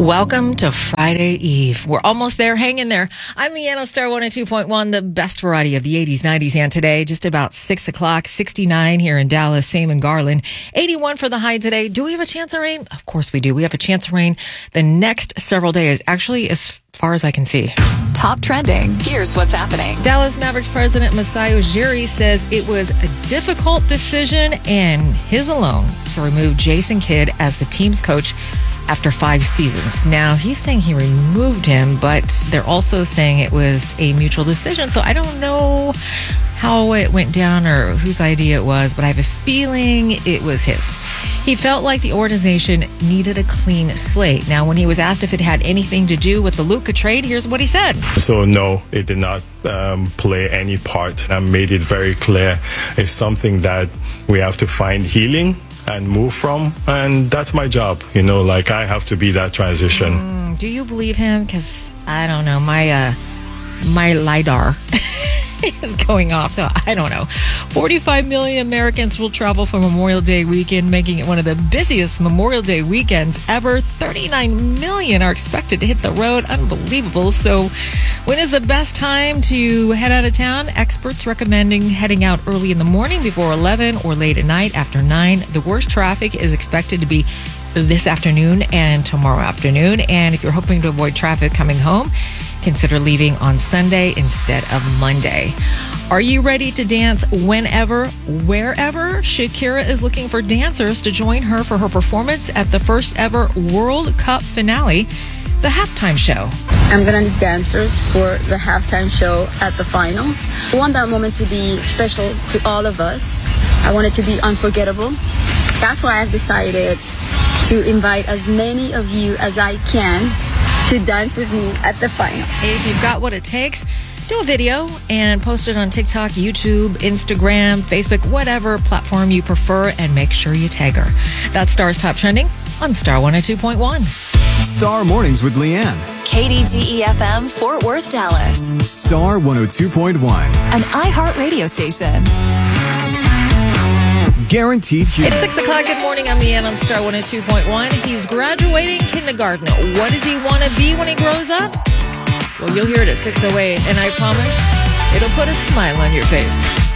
Welcome to Friday Eve. We're almost there. Hang in there. I'm Leanne on Star 102.1, the best variety of the 80s, 90s, and today. Just about 6 o'clock, 69 here in Dallas, same in Garland. 81 for the high today. Do we have a chance of rain? Of course we do. We have a chance of rain the next several days. Actually, as far as I can see. Top trending. Here's what's happening. Dallas Mavericks president Masai Ujiri says it was a difficult decision and his alone to remove Jason Kidd as the team's coach after 5 seasons. Now, he's saying he removed him, but they're also saying it was a mutual decision. So I don't know how it went down or whose idea it was, but I have a feeling it was his. He felt like the organization needed a clean slate. Now, when he was asked if it had anything to do with the Luka trade, here's what he said. So, no, it did not play any part. I made it very clear it's something that we have to find healing and move from, and that's my job. I have to be that transition. Do you believe him? Because I don't know, my LiDAR is going off, so I don't know. 45 million Americans will travel for Memorial Day weekend, making it one of the busiest Memorial Day weekends ever. 39 million are expected to hit the road. Unbelievable. So when is the best time to head out of town? Experts recommending heading out early in the morning before 11 or late at night after 9. The worst traffic is expected to be this afternoon and tomorrow afternoon. And if you're hoping to avoid traffic coming home, consider leaving on Sunday instead of Monday. Are you ready to dance whenever, wherever? Shakira is looking for dancers to join her for her performance at the first ever World Cup finale, the halftime show. I'm going to need dancers for the halftime show at the finals. I want that moment to be special to all of us. I want it to be unforgettable. That's why I've decided to invite as many of you as I can to dance with me at the finals. If you've got what it takes, do a video and post it on TikTok, YouTube, Instagram, Facebook, whatever platform you prefer, and make sure you tag her. That's Star's Top Trending on Star 102.1. Star Mornings with Leanne. KDGE-FM, Fort Worth, Dallas. Star 102.1. An iHeart radio station. Guaranteed here. It's 6 o'clock. Good morning. I'm Leanne on Star 102.1. He's graduating kindergarten. What does he want to be when he grows up? Well, you'll hear it at 6:08, and I promise it'll put a smile on your face.